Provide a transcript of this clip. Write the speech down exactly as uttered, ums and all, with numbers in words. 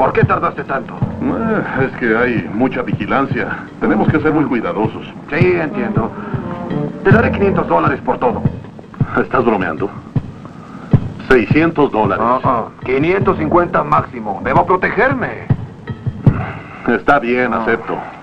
¿Por qué tardaste tanto? Eh, es que hay mucha vigilancia. Tenemos que ser muy cuidadosos. Sí, entiendo. Te daré quinientos dólares por todo. ¿Estás bromeando? seiscientos dólares. Uh -uh. quinientos cincuenta máximo. Debo protegerme. Está bien, acepto.